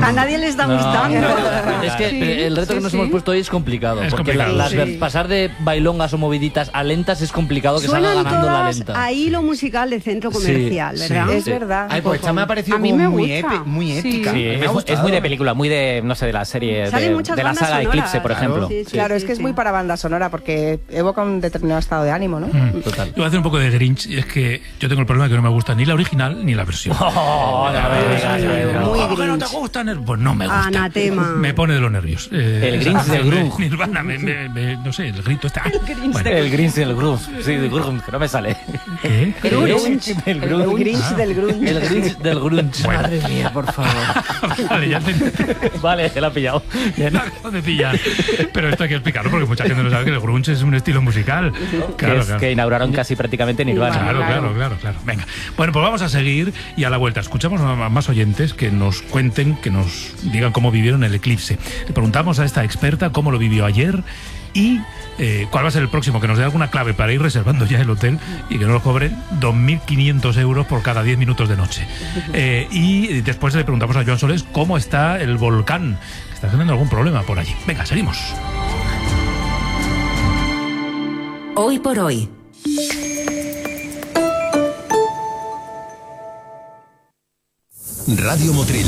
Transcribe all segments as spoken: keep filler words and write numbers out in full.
A nadie le está No, gustando. no, es que Sí, el reto sí, que nos sí. hemos puesto hoy es complicado. Es porque complicado. la- las Sí. ver- pasar de bailongas o moviditas a lentas es complicado que salga Suenan ganando la todas lenta. a hilo musical de centro comercial, Sí, ¿verdad? sí. Es verdad. Ay, pues esta me ha parecido A mí como me muy, gusta. epi- muy épica. Sí, Me ha es, es gustado. muy de película, muy de, no sé, de la serie, Salen de, muchas de la bandas saga sonoras. Eclipse, por ejemplo. Sí, sí, Claro, sí, es que sí. es muy para banda sonora porque evoca un determinado estado de ánimo, ¿no? Total. Yo voy a hacer un poco de Grinch, y es que yo tengo el problema de que no me gusta ni la original ni la versión. Oh, no me digas, no me digas. Muy ¿Cómo que no te Grinch. gustan? Pues no me gusta. Anatema. Me pone de los nervios. Eh, El Grinch del grunge. Nirvana, me, me, me- no sé, el grito está. Bueno, El Grinch del grunge, sí, del grunge, que no me sale. ¿qué? El Grunge. El El grunge. Grinch Ah. del grunge. El Grinch del grunge. Madre mía, por favor. Vale, ya te Vale, se la ha pillado. Bien. la acabo de pillar. Pero esto hay que explicarlo porque mucha gente no sabe que el grunge es un estilo musical. que, Claro, es, claro. que inauguraron casi prácticamente Nirvana. Claro, claro, claro, claro. Venga. Bueno, pues vamos a seguir y a la vuelta escuchamos a más oyentes que nos cuenten, que nos digan cómo vivieron el eclipse. Le preguntamos a esta experta cómo lo vivió ayer y eh, cuál va a ser el próximo, que nos dé alguna clave para ir reservando ya el hotel y que no nos cobren dos mil quinientos euros por cada diez minutos de noche. Eh, y después le preguntamos a Joan Solés cómo está el volcán, que está teniendo algún problema por allí. Venga, seguimos. Hoy por hoy. Radio Motril.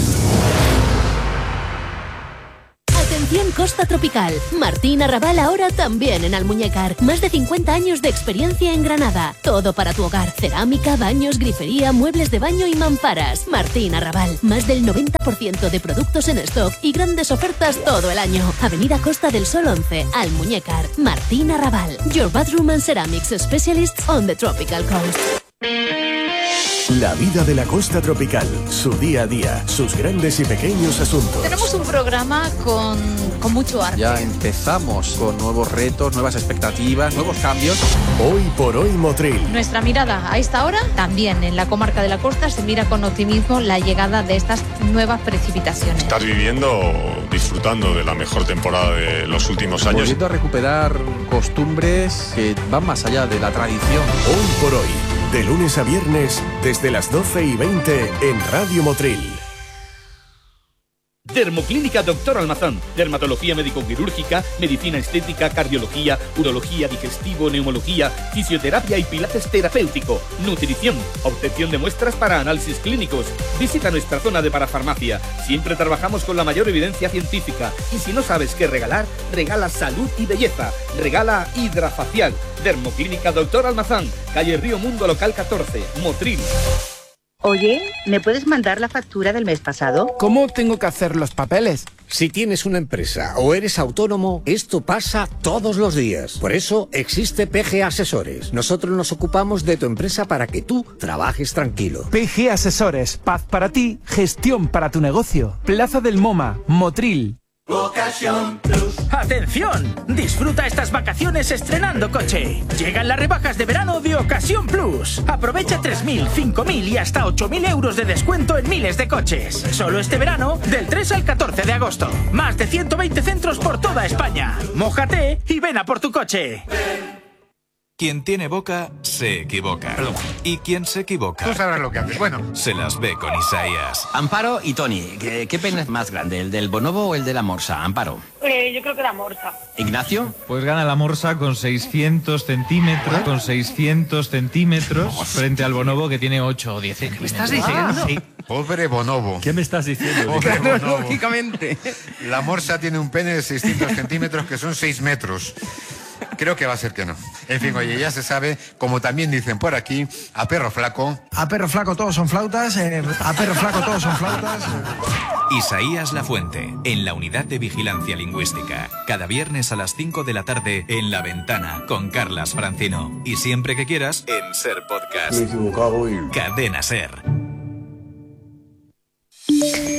Atención Costa Tropical. Martín Arrabal ahora también en Almuñécar. Más de cincuenta años de experiencia en Granada. Todo para tu hogar. Cerámica, baños, grifería, muebles de baño y mamparas. Martín Arrabal. Más del noventa por ciento de productos en stock y grandes ofertas todo el año. Avenida Costa del Sol once, Almuñécar. Martín Arrabal. Your bathroom and ceramics specialist on the tropical coast. La vida de la costa tropical, su día a día, sus grandes y pequeños asuntos. Tenemos un programa con, con mucho arte. Ya empezamos con nuevos retos, nuevas expectativas, nuevos cambios. Hoy por hoy Motril. Nuestra mirada a esta hora, también en la comarca de la costa, se mira con optimismo la llegada de estas nuevas precipitaciones. Estás viviendo, disfrutando de la mejor temporada de los últimos años. Volviendo a recuperar costumbres que van más allá de la tradición. Hoy por hoy, de lunes a viernes, desde las doce y veinte en Radio Motril. Dermoclínica Doctor Almazán. Dermatología médico-quirúrgica, medicina estética, cardiología, urología, digestivo, neumología, fisioterapia y pilates terapéutico. Nutrición. Obtención de muestras para análisis clínicos. Visita nuestra zona de parafarmacia. Siempre trabajamos con la mayor evidencia científica. Y si no sabes qué regalar, regala salud y belleza. Regala hidrafacial. Dermoclínica Doctor Almazán. Calle Río Mundo, local catorce, Motril. Oye, ¿me puedes mandar la factura del mes pasado? ¿Cómo tengo que hacer los papeles? Si tienes una empresa o eres autónomo, esto pasa todos los días. Por eso existe P G Asesores. Nosotros nos ocupamos de tu empresa para que tú trabajes tranquilo. P G Asesores, paz para ti, gestión para tu negocio. Plaza del MoMA, Motril. Ocasión Plus. ¡Atención! Disfruta estas vacaciones estrenando coche. Llegan las rebajas de verano de Ocasión Plus. Aprovecha tres mil, cinco mil y hasta ocho mil euros de descuento en miles de coches. Solo este verano, del tres al catorce de agosto. Más de ciento veinte centros por toda España. Mójate y ven a por tu coche. Quien tiene boca, se equivoca. Perdón. Y quien se equivoca... Tú sabrás lo que haces. Bueno. Se las ve con Isaías. Amparo y Tony, ¿qué, qué pene es más grande, el del bonobo o el de la morsa? Amparo. Eh, yo creo que la morsa. ¿Ignacio? Pues gana la morsa con seiscientos centímetros, con seiscientos centímetros, frente al bonobo que tiene ocho o diez centímetros. ¿Me estás diciendo? Sí. Pobre bonobo. ¿Qué me estás diciendo? Pobre bonobo. Lógicamente. La morsa tiene un pene de seiscientos centímetros que son seis metros. Creo que va a ser que no. En fin, oye, ya se sabe, como también dicen por aquí, a perro flaco. A perro flaco todos son flautas, eh, a perro flaco todos son flautas. Isaías Lafuente, en la Unidad de Vigilancia Lingüística. Cada viernes a las cinco de la tarde en La Ventana, con Carlas Francino. Y siempre que quieras, en Ser Podcast. Me he equivocado y... Cadena Ser.